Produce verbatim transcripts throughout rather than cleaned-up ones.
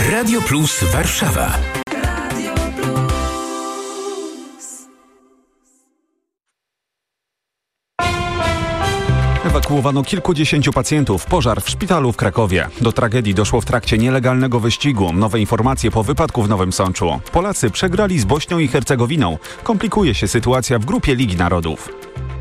Radio Plus Warszawa. Ewakuowano kilkudziesięciu pacjentów. Pożar w szpitalu w Krakowie. Do tragedii doszło w trakcie nielegalnego wyścigu. Nowe informacje po wypadku w Nowym Sączu. Polacy przegrali z Bośnią i Hercegowiną. Komplikuje się sytuacja w grupie Ligi Narodów.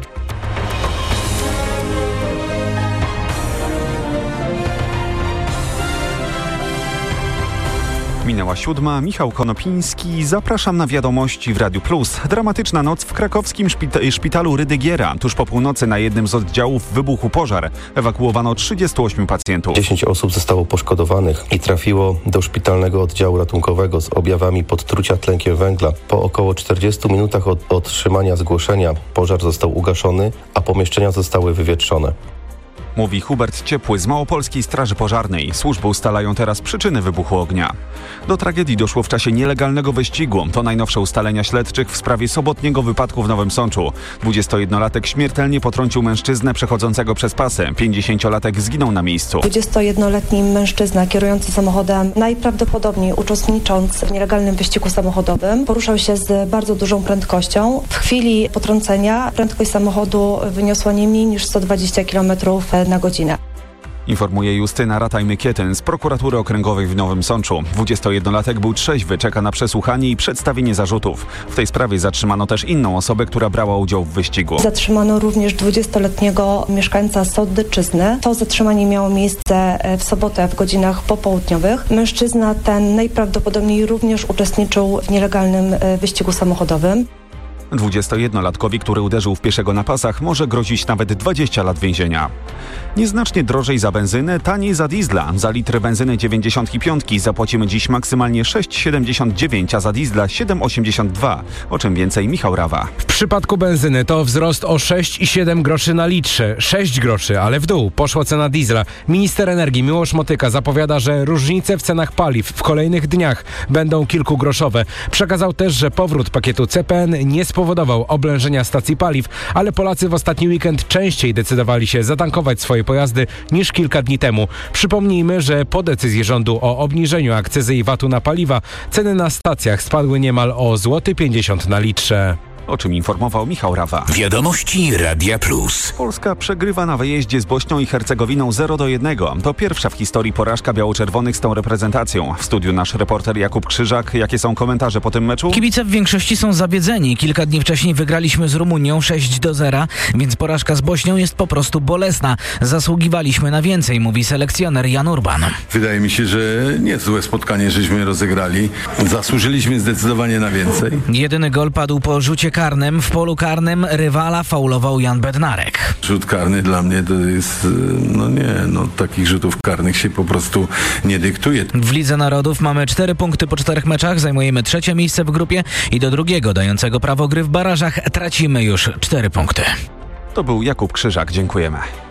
Minęła siódma. Michał Konopiński. Zapraszam na wiadomości w Radiu Plus. Dramatyczna noc w krakowskim szpita- szpitalu Rydygiera. Tuż po północy na jednym z oddziałów wybuchł pożar. Ewakuowano trzydziestu ośmiu pacjentów. dziesięć osób zostało poszkodowanych i trafiło do szpitalnego oddziału ratunkowego z objawami podtrucia tlenkiem węgla. Po około czterdziestu minutach od otrzymania zgłoszenia pożar został ugaszony, a pomieszczenia zostały wywietrzone. Mówi Hubert Ciepły z Małopolskiej Straży Pożarnej. Służby ustalają teraz przyczyny wybuchu ognia. Do tragedii doszło w czasie nielegalnego wyścigu. To najnowsze ustalenia śledczych w sprawie sobotniego wypadku w Nowym Sączu. dwudziestojednolatek śmiertelnie potrącił mężczyznę przechodzącego przez pasy. pięćdziesięciolatek zginął na miejscu. dwudziestojednoletni mężczyzna kierujący samochodem, najprawdopodobniej uczestnicząc w nielegalnym wyścigu samochodowym, poruszał się z bardzo dużą prędkością. W chwili potrącenia prędkość samochodu wyniosła nie mniej niż sto dwadzieścia kilometrów na godzinę. Informuje Justyna Rataj-Mykietyn z Prokuratury Okręgowej w Nowym Sączu. dwudziestojednolatek był trzeźwy, czeka na przesłuchanie i przedstawienie zarzutów. W tej sprawie zatrzymano też inną osobę, która brała udział w wyścigu. Zatrzymano również dwudziestoletniego mieszkańca Soddyczyzny. To zatrzymanie miało miejsce w sobotę w godzinach popołudniowych. Mężczyzna ten najprawdopodobniej również uczestniczył w nielegalnym wyścigu samochodowym. dwudziestojednolatkowi, który uderzył w pieszego na pasach, może grozić nawet dwadzieścia lat więzienia. Nieznacznie drożej za benzynę, taniej za diesla. Za litr benzyny dziewięćdziesiąt pięć zapłacimy dziś maksymalnie sześć siedemdziesiąt dziewięć, a za diesla siedem osiemdziesiąt dwa. O czym więcej Michał Rawa. W przypadku benzyny to wzrost o sześć i siedem groszy na litrze. sześć groszy, ale w dół poszła cena diesla. Minister energii Miłosz Motyka zapowiada, że różnice w cenach paliw w kolejnych dniach będą kilkugroszowe. Przekazał też, że powrót pakietu C P N nie spowodował oblężenia stacji paliw, ale Polacy w ostatni weekend częściej decydowali się zatankować swoje pojazdy niż kilka dni temu. Przypomnijmy, że po decyzji rządu o obniżeniu akcyzy i vatu na paliwa ceny na stacjach spadły niemal o złoty pięćdziesiąt na litrze. O czym informował Michał Rawa. Wiadomości Radia Plus. Polska przegrywa na wyjeździe z Bośnią i Hercegowiną zero do jednego. To pierwsza w historii porażka biało-czerwonych z tą reprezentacją. W studiu nasz reporter Jakub Krzyżak. Jakie są komentarze po tym meczu? Kibice w większości są zawiedzeni. Kilka dni wcześniej wygraliśmy z Rumunią sześć do zera, więc porażka z Bośnią jest po prostu bolesna. Zasługiwaliśmy na więcej, mówi selekcjoner Jan Urban. Wydaje mi się, że niezłe spotkanie żeśmy rozegrali. Zasłużyliśmy zdecydowanie na więcej. Jedyny gol padł po rzucie karnym. W polu karnym rywala faulował Jan Bednarek. Rzut karny dla mnie to jest, no nie, no takich rzutów karnych się po prostu nie dyktuje. W Lidze Narodów mamy cztery punkty po czterech meczach, zajmujemy trzecie miejsce w grupie i do drugiego, dającego prawo gry w barażach, tracimy już cztery punkty. To był Jakub Krzyżak, dziękujemy.